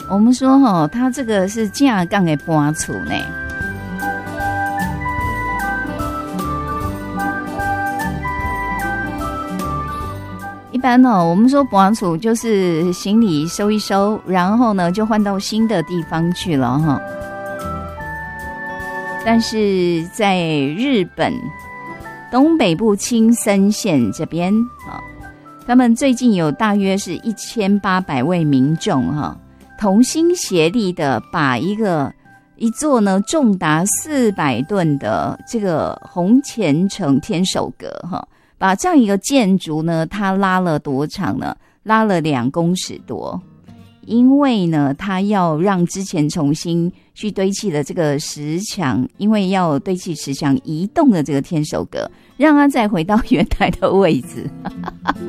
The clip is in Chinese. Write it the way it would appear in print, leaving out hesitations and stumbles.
我们说它这个是架杠的搬厝呢。一般我们说搬厝就是行李收一收，然后呢就换到新的地方去了哈。但是在日本东北部青森县这边他们最近有大约是1800位民众同心协力的把一座呢重达400吨的这个红前城天守阁把这样一个建筑呢，它拉了多长呢？拉了2公尺多。因为呢，它要让之前重新去堆砌的这个石墙，因为要堆砌石墙移动的这个天守阁，让它再回到原来的位置。